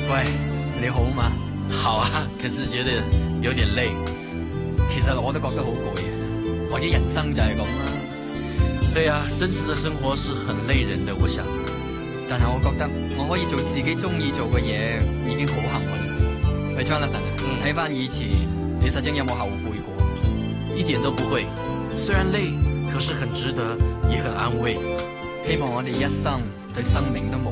喂，你好嘛？ 好啊，可是覺得有點累。 其實我都覺得好攰，或者人生就係咁啦。 對啊，真實的生活是很累人的，我想。 但係我覺得我可以做自己中意做嘅嘢，已經好幸運。喂 Jonathan，睇翻以前，你曾經有冇後悔過？ 一點都不會，雖然累，可是很值得，也很安慰。 希望我哋一生對生命都冇